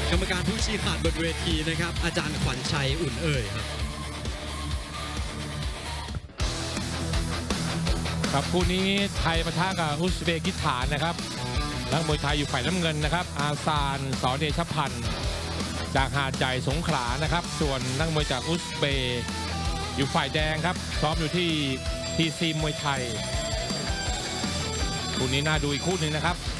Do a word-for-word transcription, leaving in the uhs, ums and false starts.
กรรมการผู้ชี้ขาดบนเวทีนะครับอาจารย์ขวัญชัยอุ่นเอ่ยครับครับคู่นี้ไทยปะทะกับอุซเบกิสถานนะครับนักมวยไทยอยู่ฝ่ายน้ำเงินนะครับอาซานสอเดชพันธ์จากหาดใหญ่สงขลานะครับส่วนนักมวยจากอุซเบย์อยู่ฝ่ายแดงครับซ้อมอยู่ที่ทีซีมวยไทยคู่นี้น่าดูอีกคู่หนึ่งนะครับ